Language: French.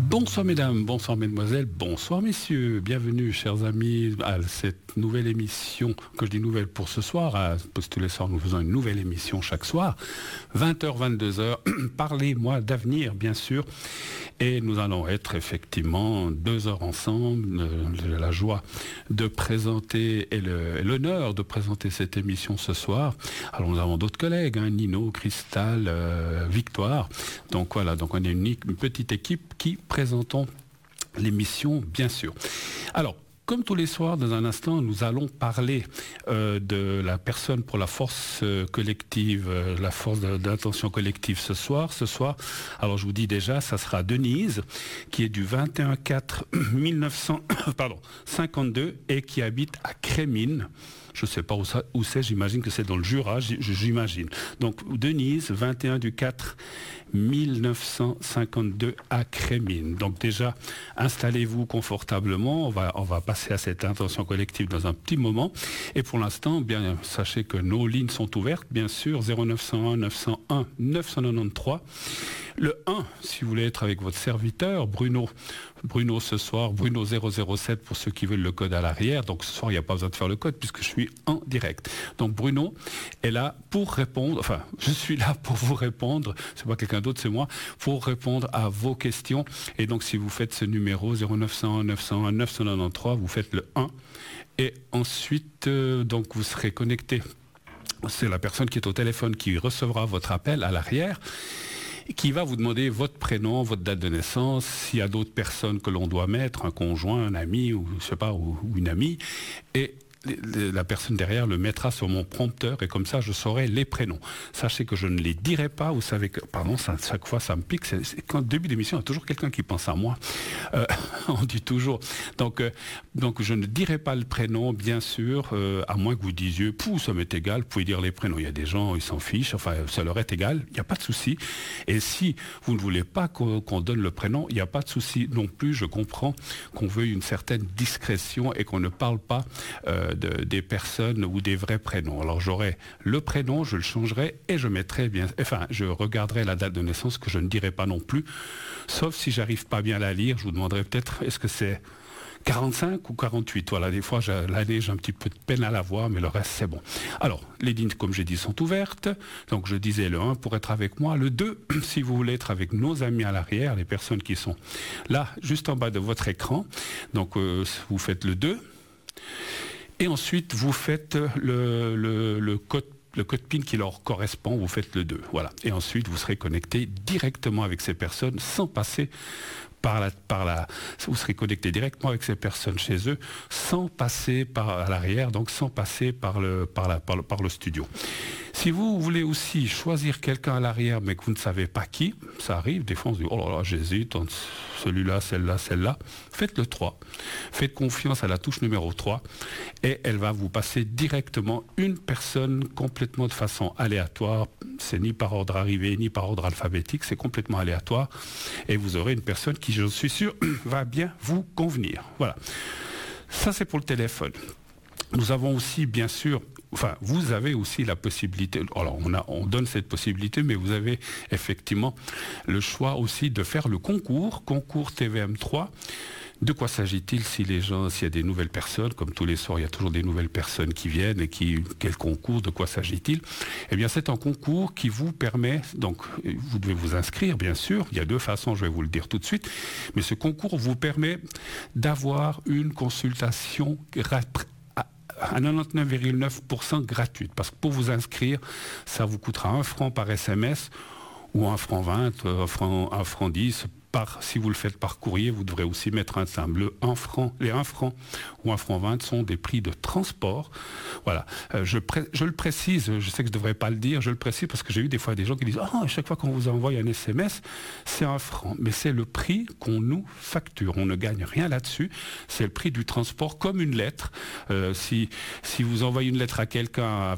Bonsoir mesdames, bonsoir mesdemoiselles, bonsoir messieurs, bienvenue chers amis à cette nouvelle émission, que je dis nouvelle pour ce soir, parce que tous les soirs nous faisons une nouvelle émission chaque soir, 20h, 22h, parlez-moi d'avenir bien sûr, et nous allons être effectivement 2 heures ensemble, j'ai la joie de présenter et l'honneur de présenter cette émission ce soir. Alors nous avons d'autres collègues, Nino, Cristal, Victoire, donc voilà, donc on est une petite équipe qui présentons l'émission, bien sûr. Alors, comme tous les soirs, dans un instant, nous allons parler de la personne pour la force collective, la force d'intention collective ce soir. Alors je vous dis déjà, ça sera Denise, qui est du 21/4/1952 et qui habite à Crémines. Je ne sais pas où c'est, j'imagine que c'est dans le Jura, j'imagine. Donc Denise, 21/4/1952 à Crémines. Donc déjà, installez-vous confortablement, on va passer à cette intention collective dans un petit moment. Et pour l'instant, bien, sachez que nos lignes sont ouvertes, bien sûr, 0901 901 993. Le 1, si vous voulez être avec votre serviteur, Bruno ce soir, Bruno 007 pour ceux qui veulent le code à l'arrière. Donc ce soir, il n'y a pas besoin de faire le code puisque je suis en direct. Donc Bruno est là pour répondre, enfin, je suis là pour vous répondre, c'est pas quelqu'un d'autre, c'est moi, pour répondre à vos questions. Et donc si vous faites ce numéro 0901 901 993, vous faites le 1 et ensuite, donc vous serez connecté. C'est la personne qui est au téléphone qui recevra votre appel à l'arrière, qui va vous demander votre prénom, votre date de naissance, s'il y a d'autres personnes que l'on doit mettre, un conjoint, un ami, ou je sais pas, ou une amie, et la personne derrière le mettra sur mon prompteur et comme ça je saurai les prénoms. Sachez que je ne les dirai pas, vous savez que, pardon, chaque fois ça me pique, quand au début d'émission il y a toujours quelqu'un qui pense à moi, on dit toujours, donc je ne dirai pas le prénom bien sûr, à moins que vous disiez, ça m'est égal, vous pouvez dire les prénoms, il y a des gens, ils s'en fichent, enfin ça leur est égal, il n'y a pas de souci, et si vous ne voulez pas qu'on donne le prénom, il n'y a pas de souci non plus, je comprends qu'on veuille une certaine discrétion et qu'on ne parle pas des personnes ou des vrais prénoms. Alors j'aurai le prénom, je le changerai et je mettrai bien, enfin je regarderai la date de naissance que je ne dirai pas non plus, sauf si j'arrive pas bien à la lire, je vous demanderai peut-être est-ce que c'est 45 ou 48, voilà, des fois l'année j'ai un petit peu de peine à la voir, mais le reste c'est bon. Alors, les lignes comme j'ai dit sont ouvertes, donc je disais le 1 pour être avec moi, le 2 si vous voulez être avec nos amis à l'arrière, les personnes qui sont là juste en bas de votre écran, donc vous faites le 2, et ensuite vous faites le code PIN qui leur correspond, vous faites le 2, voilà. Et ensuite vous serez connecté directement avec ces personnes sans passer vous serez connecté directement avec ces personnes chez eux, sans passer à l'arrière, donc sans passer par le studio. Si vous voulez aussi choisir quelqu'un à l'arrière, mais que vous ne savez pas qui, ça arrive, des fois on se dit, oh là là, j'hésite, entre celui-là, celle-là, faites le 3. Faites confiance à la touche numéro 3, et elle va vous passer directement une personne complètement de façon aléatoire, c'est ni par ordre arrivé, ni par ordre alphabétique, c'est complètement aléatoire, et vous aurez une personne qui, je suis sûr, va bien vous convenir. Voilà. Ça, c'est pour le téléphone. Nous avons aussi, bien sûr, vous avez aussi la possibilité, alors on donne cette possibilité, mais vous avez effectivement le choix aussi de faire le concours TVM3. De quoi s'agit-il s'il y a des nouvelles personnes, comme tous les soirs, il y a toujours des nouvelles personnes qui viennent et quel concours, de quoi s'agit-il? Eh bien, c'est un concours qui vous permet, donc, vous devez vous inscrire, bien sûr, il y a 2 façons, je vais vous le dire tout de suite, mais ce concours vous permet d'avoir une consultation à 99,9% gratuite, parce que pour vous inscrire, ça vous coûtera 1 franc par SMS, ou 1 franc 20, 1 franc 10, si vous le faites par courrier, vous devrez aussi mettre un symbole. Les 1 franc ou 1 franc 20 sont des prix de transport. Voilà. Je le précise, je sais que je ne devrais pas le dire, je le précise parce que j'ai eu des fois des gens qui disent « Ah, à chaque fois qu'on vous envoie un SMS, c'est 1 franc. » Mais c'est le prix qu'on nous facture. On ne gagne rien là-dessus. C'est le prix du transport comme une lettre. Si vous envoyez une lettre à quelqu'un